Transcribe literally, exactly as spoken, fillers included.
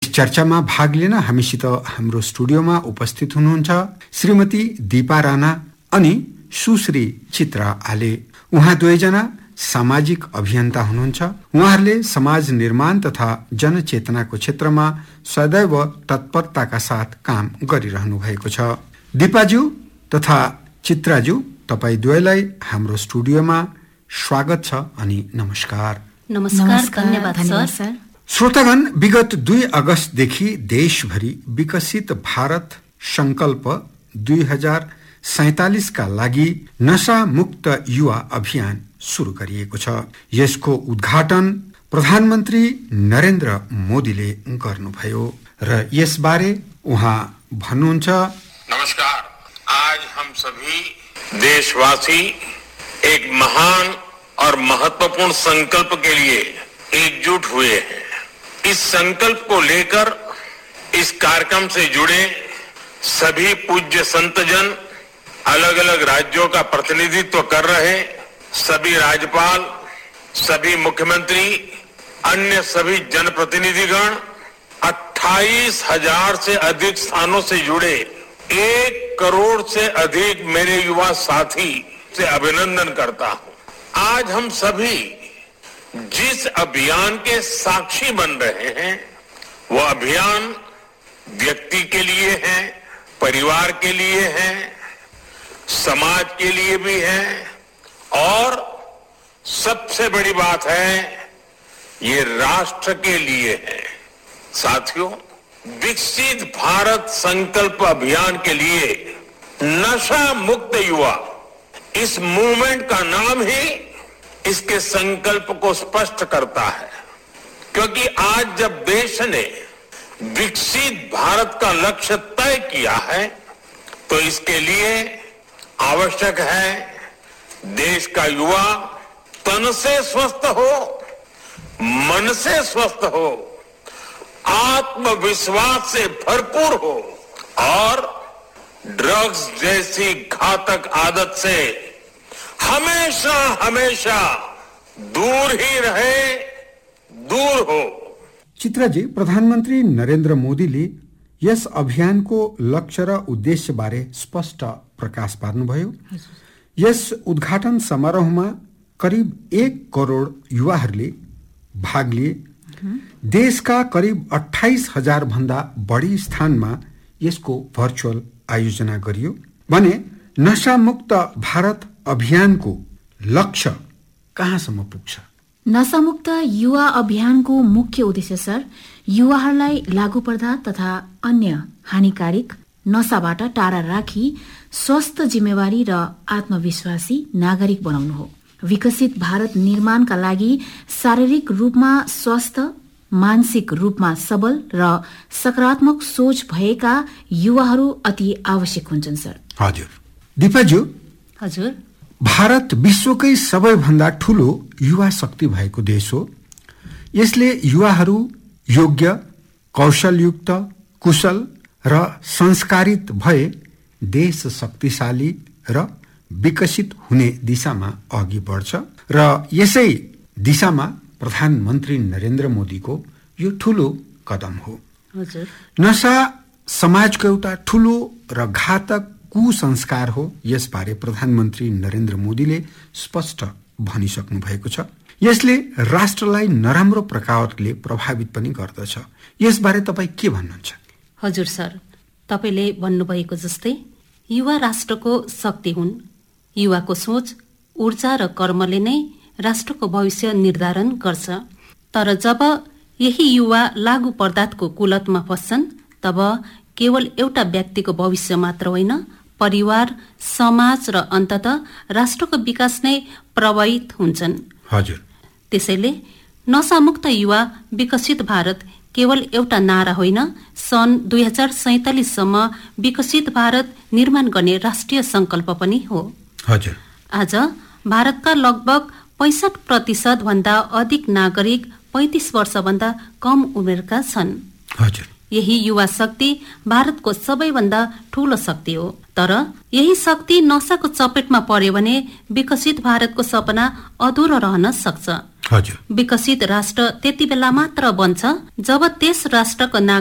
यस चर्चामा भाग लिन हामीसित हाम्रो स्टुडियोमा उपस्थित हुनुहुन्छ श्रीमती दीपा राणा अनि सुश्री चित्रा आले। उहाँ दुवैजना सामाजिक अभियन्ता हुनुहुन्छ। उहाँहरूले समाज निर्माण तथा जनचेतनाको क्षेत्रमा सदैव तत्परताका साथ काम गरिरहनु भएको छ। दीपाज्यू तथा चित्राज्यू, तपाईँ दुवैलाई हाम्रो स्टुडियोमा स्वागत छ अनि नमस्कार। नमस्कार, धन्यवाद सर। श्रोतागण, विगत दुई अगस्तदेखि देशभरि विकसित भारत संकल्प दुई हजार सैतालिसका लागि नशा मुक्त युवा अभियान सुरु गरिएको छ। यसको उद्घाटन प्रधानमन्त्री नरेन्द्र मोदीले गर्नुभयो र यसबारे उहाँ भन्नुहुन्छ। नमस्कार, आज हम सभी देशवासी एक महान और महत्वपूर्ण संकल्प के लिए एकजुट हुए हैं। इस संकल्प को लेकर इस कार्यक्रम से जुड़े सभी पूज्य संतजन, अलग अलग राज्यों का प्रतिनिधित्व कर रहे सभी राज्यपाल, सभी मुख्यमंत्री, अन्य सभी जनप्रतिनिधिगण, अट्ठाईस हजार से अधिक स्थानों से जुड़े एक करोड़ से अधिक मेरे युवा साथी से अभिनंदन करता हूं। आज हम सभी जिस अभियान के साक्षी बन रहे हैं वो अभियान व्यक्ति के लिए है, परिवार के लिए है, समाज के लिए भी है और सबसे बड़ी बात है ये राष्ट्र के लिए है। साथियों, विकसित भारत संकल्प अभियान के लिए नशा मुक्त युवा, इस मूवमेंट का नाम ही इसके संकल्प को स्पष्ट करता है, क्योंकि आज जब देश ने विकसित भारत का लक्ष्य तय किया है तो इसके लिए आवश्यक है देश का युवा तन से स्वस्थ हो, मन से स्वस्थ हो, आत्मविश्वास से भरपूर हो और ड्रग्स जैसी घातक आदत से हमेशा हमेशा दूर ही रहे, दूर हो। चित्राजी, प्रधानमन्त्री नरेन्द्र मोदीले यस अभियानको लक्ष्य र उद्देश्य बारे स्पष्ट प्रकाश पार्नुभयो। यस उद्घाटन समारोहमा करिब एक करोड़ युवाहरूले भाग लिए। देशका करिब अट्ठाइस हजार भन्दा बढी स्थानमा यसको भर्चुअल आयोजना गरियो भने नशामुक्त भारत अभियानको लक्ष्य कहाँसम्म पुग्छ? नशामुक्त युवा अभियानको मुख्य उद्देश्य सर, युवाहरूलाई लागू पदार्थ तथा अन्य हानिकारक नशाबाट टाढा राखी स्वस्थ, जिम्मेवारी र आत्मविश्वासी नागरिक बनाउनु हो। विकसित भारत निर्माणका लागि शारीरिक रूपमा स्वस्थ, मानसिक रूपमा सबल र सकारात्मक सोच भएका युवाहरू अति आवश्यक हुन्छन् सर। हजुर। दीपाज्यू, हजुर, भारत विश्वकै सबैभन्दा ठूलो युवा शक्ति भएको देश हो। यसले युवाहरू योग्य, कौशलयुक्त, कुशल र संस्कारित भए देश शक्तिशाली र विकसित हुने दिशामा अघि बढ्छ र यसै दिशामा प्रधानमन्त्री नरेन्द्र मोदीको यो ठूलो कदम हो। हजुर। नशा समाजको एउटा ठूलो र घातक कुसंस्कार हो। यसबारे प्रधानमन्त्री नरेन्द्र मोदीले स्पष्ट भनिसक्नु भएको छ। यसले राष्ट्रलाई नराम्रो प्रकारले प्रभावित पनि गर्दछ। यसबारे तपाईँ के भन्नुहुन्छ? हजुर सर, तपाईले भन्नुभएको जस्तै युवा राष्ट्रको शक्ति हुन्। युवाको सोच, ऊर्जा र कर्मले नै राष्ट्रको भविष्य निर्धारण गर्छ। तर जब यही युवा लागू पदार्थको कुलतमा फस्छन् तब केवल एउटा व्यक्तिको भविष्य मात्र होइन, परिवार, समाज र अन्ततः राष्ट्रको विकास नै प्रभावित हुन्छन्। हजुर। त्यसैले नशामुक्त युवा विकसित भारत केवल एउटा नारा होइन, सन् दुई हजार सैतालिससम्म विकसित भारत निर्माण गर्ने राष्ट्रिय संकल्प पनि हो। हजुर। आज भारतका लगभग पैंसठ प्रतिशत भन्दा अधिक नागरिक पैंतीस वर्षभन्दा कम उमेरका छन्। हजुर। यही युवा शक्ति भारतको सबैभन्दा ठूलो शक्ति हो। तर यही शक्ति नशाको चपेटमा पर्यो भने विकसित भारतको सपना अधुरो रहन सक्छ। हजुर। विकसित राष्ट्र त्यति बेला मात्र बन्छ जब त्यस राष्ट्रको